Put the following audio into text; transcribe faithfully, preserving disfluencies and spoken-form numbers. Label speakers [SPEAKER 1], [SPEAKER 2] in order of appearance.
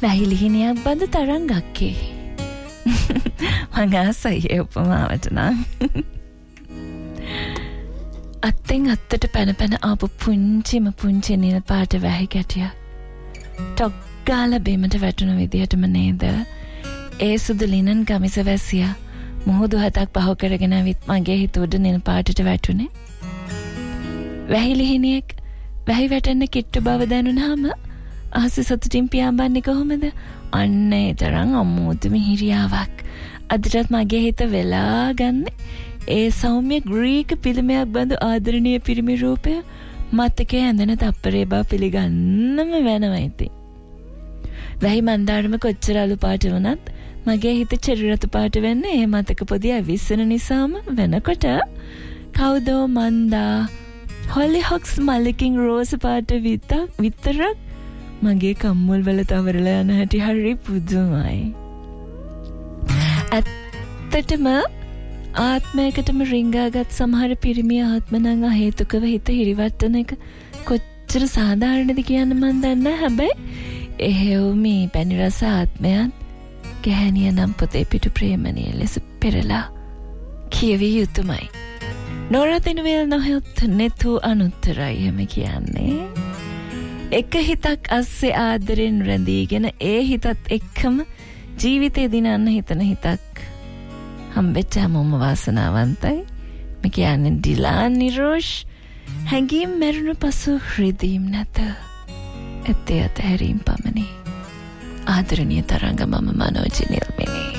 [SPEAKER 1] වැහිලිහිනියක් බඳ තරංගක්කේ. මං ආසයි ඒ උපමාවට නම්. අත්තෙන් අත්තට පැන පැන ආපු පුංචිම පුංචි නිල් පාට වැහි කැටියක්. ටොක් ගාලා බිමට වැටුණු විදිහටම නේද? ඒ සුදු ලිනන් කමිස වැසියා මුහුදු හතක් පහ කරගෙන විත් මගේ හිත උඩ නිල් පාටට වැටුනේ. වැහිලිහිනියෙක් වැහි වැටෙන්න කිට්ටු බව දැනුණාම අහස සතුටින් පියාඹන්නේ කොහොමද? අන්න ඒ තරම් අමුතු මිහිරියාවක් අදටත් මගේ හිත වෙලා ගන්නේ. ඒ සෞම්‍ය ග්‍රීක පිළිමයක් බඳු ආදරණීය පිරිමි රූපය මතකයේ ඇඳෙන තප්පරේ බව පිළිගන්නම වෙනවා ඉතින්. වැහි මන්දාරම කොච්චර අලු පාට වුණත් මගේ හිත චෙරි රතු පාට වෙන්නේ ඒ මතක පොදිය විශ්සන නිසාම වෙනකොට කවුදෝ මන්දා හොලිහොක්ස් මලකින් රෝස පාට විතරක් මගේ කම්මුල් වල තවරලා යන හැටි හරි පුදුමයි. ඇත්තටම ආත්මයකටම රිංගාගත් සමහර පිරිමි ආත්ම නම් හේතුකව හිත හිරිවට්ටන එක කොච්චර සාධාරණද කියන්න මන් දන්නේ. හැබැයි එහෙව් මේ පැණි රස ආත්මයන් ගැහණිය නම් පොතේ පිටු ප්‍රේමණිය ලෙස පෙරලා කියවිය යුතුමයි. නොරතිනවේල් නොහෙත් නෙතු අනුත්තරයි එහෙම කියන්නේ. එක හිතක් අස්සේ ආදරෙන් රැඳීගෙන ඒ හිතත් එක්කම ජීවිතේ දිනන්න හිතන හිතක් හම්බෙච්ච හැමෝම වාසනාවන්තයි. මේ කියන්නේ ඩිලාන් නිරෝෂ් හැඟීම් මැරුණු පසු හෘදීම් නැත. ඇත්තේ අතහැරීම් පමණි. ආදරණීය තරංග මම මනෝජ නිල්මිනි.